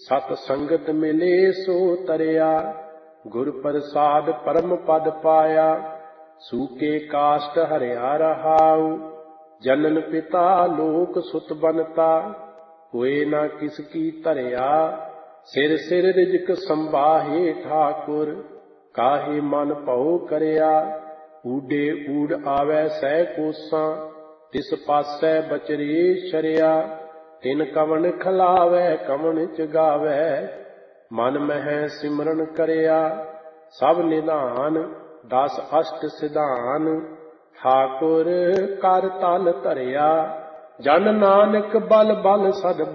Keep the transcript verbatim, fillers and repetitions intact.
ਸਤ ਸੰਗਤ ਮਿਲੇ ਸੋ ਤਰਿਆ, ਗੁਰ ਪ੍ਰਸਾਦ ਪਰਮ ਪਦ ਪਾਇਆ। ਸੂਕੇ ਕਾਸ਼ਟ ਹਰਿਆ ਰਹਾਉ, ਜਨਨ ਪਿਤਾ ਲੋਕ ਸੁਤ ਬਨਤਾ। ਹੋਏ ਨਾ ਕਿਸ ਕੀ ਧਰਿਆ, ਸਿਰ ਸਿਰ ਰਿਜਕ ਸੰਭਾਹੇ ਠਾਕੁਰ। ਕਾਹੇ ਮਨ ਭਉ ਕਰਿਆ, ਊਡੇ ਊੜ ਆਵੈ ਸਹਿ ਕੋਸਾਂ। ਤਿਸ ਪਾਸੈ ਬਚਰੇ ਸ਼ਰਿਆ, ਤਿਨ ਕਵਣ ਖਲਾਵੈ ਕਵਣ ਚਗਾਵੈ। ਮਨ ਮਹਿ ਸਿਮਰਨ ਕਰਿਆ, ਸਭ ਨਿਧਾਨ ਦਸ ਅਸ਼ਟ ਸਿਧਾਨ। ਠਾਕੁਰ ਕਰ ਤਲ ਧਰਿਆ, ਜਨ ਨਾਨਕ ਬਲ ਬਲ ਸਦ